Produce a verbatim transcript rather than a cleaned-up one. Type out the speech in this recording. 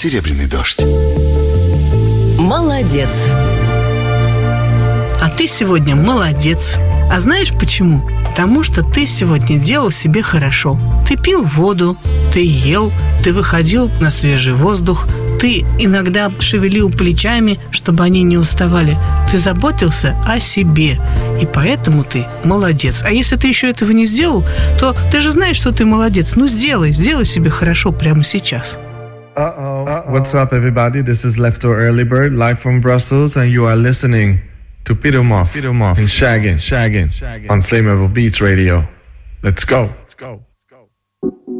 Серебряный дождь. Молодец. А ты сегодня молодец. А знаешь почему? Потому что ты сегодня делал себе хорошо. Ты пил воду, ты ел, ты выходил на свежий воздух, ты иногда шевелил плечами, чтобы они не уставали. Ты заботился о себе, и поэтому ты молодец. А если ты еще этого не сделал, то ты же знаешь, что ты молодец. Ну, сделай, сделай себе хорошо прямо сейчас. Uh-oh. Uh-oh. What's up, everybody? This is Lefto Early Bird, live from Brussels, and you are listening to Peter Moth, Peter Moth and Shaggin', Shaggin', Shaggin' on Flammable Beats Radio. Let's go. Let's go. Let's go.